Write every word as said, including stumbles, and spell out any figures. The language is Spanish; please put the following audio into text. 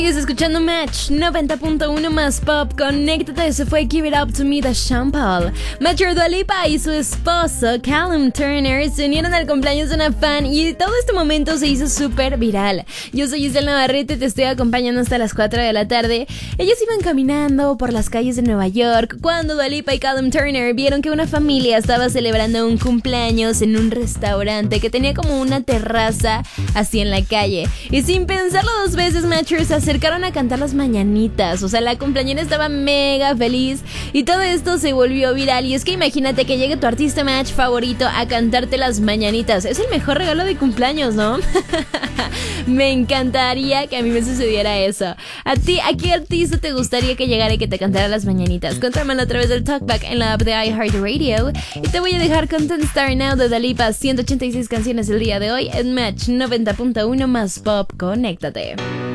Sigues escuchando Match noventa punto uno más pop. Conéctate, se fue Give It Up To Me de Sean Paul. Major Dua Lipa y su esposo Callum Turner se unieron al cumpleaños de una fan y todo este momento se hizo súper viral. Yo soy Giselle Navarrete, te estoy acompañando hasta las cuatro de la tarde. Ellos iban caminando por las calles de Nueva York cuando Dua Lipa y Callum Turner vieron que una familia estaba celebrando un cumpleaños en un restaurante que tenía como una terraza así en la calle. Y sin pensarlo dos veces, Matchers se acercaron a cantar las mañanitas. O sea, la cumpleañera estaba mega feliz y todo esto se volvió viral. Y es que imagínate que llegue tu artista Match favorito a cantarte las mañanitas. Es el mejor regalo de cumpleaños, ¿no? Me encantaría que a mí me sucediera eso. ¿A ti, a qué artista te gustaría que llegara y que te cantara las mañanitas? Cuéntamelo a través del Talkback en la app de iHeartRadio. Y te voy a dejar con Don't Start Now de Dua Lipa. ciento ochenta y seis canciones el día de hoy en Match noventa punto uno más pop. Conéctate.